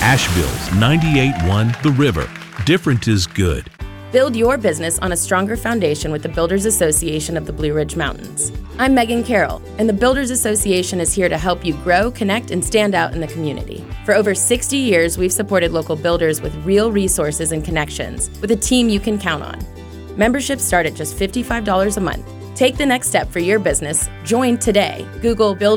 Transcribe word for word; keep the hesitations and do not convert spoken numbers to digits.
Asheville's ninety-eight point one The River. Different is good. Build your business on a stronger foundation with the Builders Association of the Blue Ridge Mountains. I'm Megan Carroll, and the Builders Association is here to help you grow, connect, and stand out in the community. For over sixty years, we've supported local builders with real resources and connections, with a team you can count on. Memberships start at just fifty-five dollars a month. Take the next step for your business. Join today. Google Build